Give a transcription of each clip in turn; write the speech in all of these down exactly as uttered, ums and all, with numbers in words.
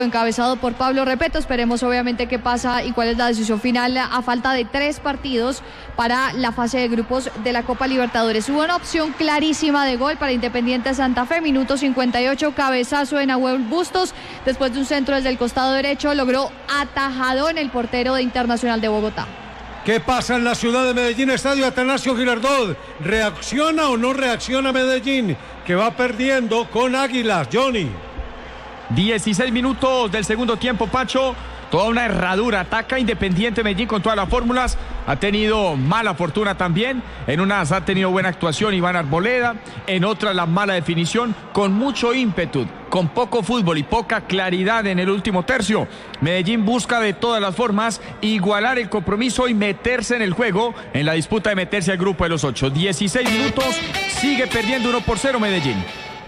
encabezado por Pablo Repeto. Esperemos obviamente qué pasa y cuál es la decisión final a falta de tres partidos para la fase de grupos de la Copa Libertadores. Hubo una opción clarísima de gol para Independiente Santa Fe, minuto cincuenta y ocho, cabezazo de Nahuel Bustos, después de un centro desde el costado derecho, logró atajadón el portero de Internacional de Bogotá. ¿Qué pasa en la ciudad de Medellín? Estadio Atanasio Girardot. ¿Reacciona o no reacciona Medellín, que va perdiendo con Águilas? Johnny. dieciséis minutos del segundo tiempo, Pacho. Toda una herradura. Ataca Independiente Medellín con todas las fórmulas. Ha tenido mala fortuna también. En unas ha tenido buena actuación Iván Arboleda. En otras la mala definición. Con mucho ímpetu, con poco fútbol y poca claridad en el último tercio. Medellín busca de todas las formas igualar el compromiso y meterse en el juego, en la disputa de meterse al grupo de los ocho. dieciséis minutos. Sigue perdiendo uno por cero Medellín.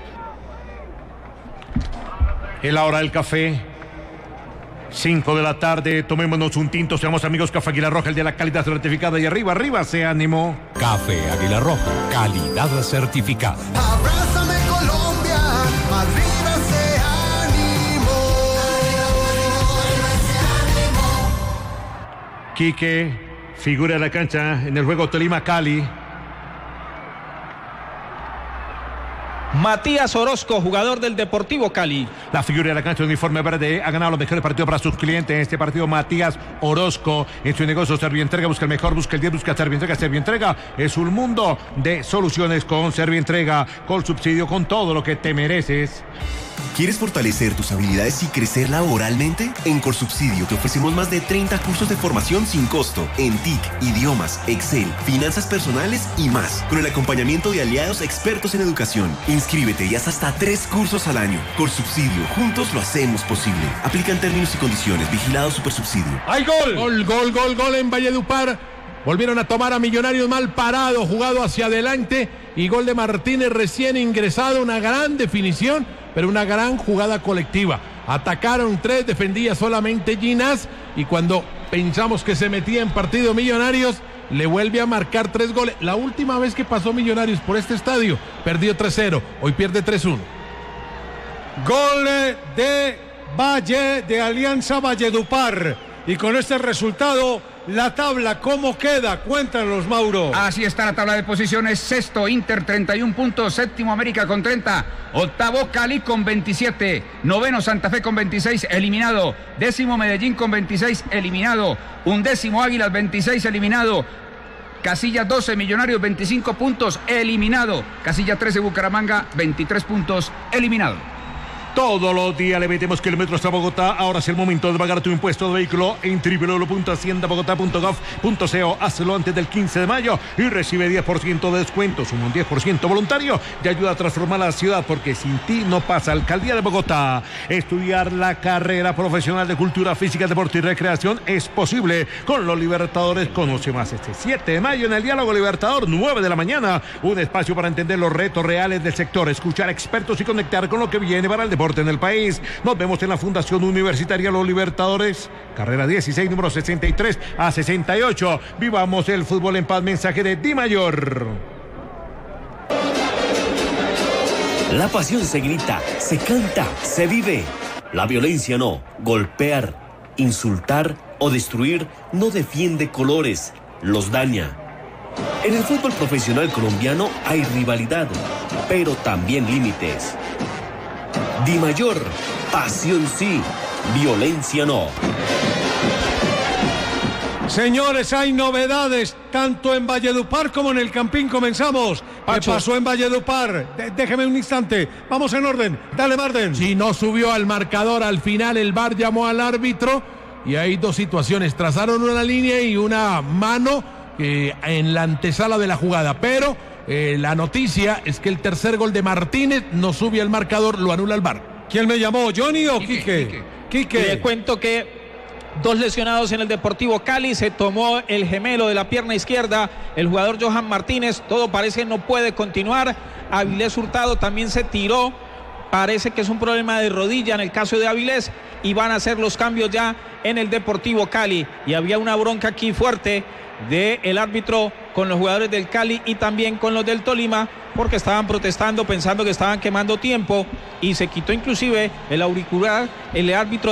Es la hora del café. cinco de la tarde, tomémonos un tinto, seamos amigos. Café Águila Roja, el de la calidad certificada. Y arriba, arriba, se ánimo. Café Águila Roja, calidad certificada. Abrázame Colombia, arriba se ánimo. Quique, figura de la cancha en el juego Tolima-Cali. Matías Orozco, jugador del Deportivo Cali. La figura de la cancha de uniforme verde ha ganado los mejores partidos para sus clientes. En este partido, Matías Orozco, en su negocio Servientrega, busca el mejor, busca el diez, busca Servientrega. Servientrega es un mundo de soluciones con Servientrega, con subsidio, con todo lo que te mereces. ¿Quieres fortalecer tus habilidades y crecer laboralmente? En Corsubsidio te ofrecemos más de treinta cursos de formación sin costo en T I C, idiomas, Excel, finanzas personales y más, con el acompañamiento de aliados expertos en educación. Inscríbete y haz hasta tres cursos al año. Corsubsidio, juntos lo hacemos posible. Aplican términos y condiciones. Vigilado Supersubsidio. ¡Hay gol! Gol, gol, gol, gol en Valledupar. Volvieron a tomar a Millonarios mal parado, jugado hacia adelante, y gol de Martínez recién ingresado, una gran definición, pero una gran jugada colectiva. Atacaron tres, defendía solamente Ginás, y cuando pensamos que se metía en partido Millonarios, le vuelve a marcar tres goles. La última vez que pasó Millonarios por este estadio, perdió tres cero, hoy pierde tres uno. Gol de Valle, de Alianza Valledupar, y con este resultado, la tabla, ¿cómo queda? Cuéntanos, Mauro. Así está la tabla de posiciones. Sexto, Inter, treinta y un puntos. Séptimo, América con treinta. Octavo, Cali con veintisiete. Noveno, Santa Fe con veintiséis, eliminado. Décimo, Medellín con veintiséis, eliminado. Undécimo, Águilas, veintiséis, eliminado. Casilla doce, Millonarios, veinticinco puntos, eliminado. Casilla trece, Bucaramanga, veintitrés puntos, eliminado. Todos los días le metemos kilómetros a Bogotá. Ahora es el momento de pagar tu impuesto de vehículo en doble u doble u doble u punto hacienda bogotá punto gov punto co. Hazlo antes del quince de mayo y recibe diez por ciento de descuento. Suma un diez por ciento voluntario y ayuda a transformar la ciudad, porque sin ti no pasa. Alcaldía de Bogotá. Estudiar la carrera profesional de Cultura Física, Deporte y Recreación es posible con los Libertadores. Conoce más este siete de mayo en el Diálogo Libertador, nueve de la mañana. Un espacio para entender los retos reales del sector, escuchar expertos y conectar con lo que viene para el deporte en el país. Nos vemos en la Fundación Universitaria Los Libertadores, carrera dieciséis, número sesenta y tres a sesenta y ocho. Vivamos el fútbol en paz. Mensaje de Di Mayor. La pasión se grita, se canta, se vive. La violencia no. Golpear, insultar o destruir no defiende colores, los daña. En el fútbol profesional colombiano hay rivalidad, pero también límites. Di Mayor, pasión sí, violencia no. Señores, hay novedades tanto en Valledupar como en el Campín. Comenzamos. Pacho. ¿Qué pasó en Valledupar? De- déjeme un instante. Vamos en orden. Dale, Marden. Si no subió al marcador, al final el V A R llamó al árbitro y hay dos situaciones. Trazaron una línea y una mano eh, en la antesala de la jugada, pero Eh, la noticia es que el tercer gol de Martínez no sube al marcador, lo anula el V A R. ¿Quién me llamó? ¿Johnny o Quique? Quique. Le cuento que dos lesionados en el Deportivo Cali, se tomó el gemelo de la pierna izquierda, el jugador Johan Martínez, todo parece no puede continuar. Avilés Hurtado también se tiró, parece que es un problema de rodilla en el caso de Avilés, y van a hacer los cambios ya en el Deportivo Cali. Y había una bronca aquí fuerte del árbitro con los jugadores del Cali y también con los del Tolima, porque estaban protestando pensando que estaban quemando tiempo, y se quitó inclusive el auricular el árbitro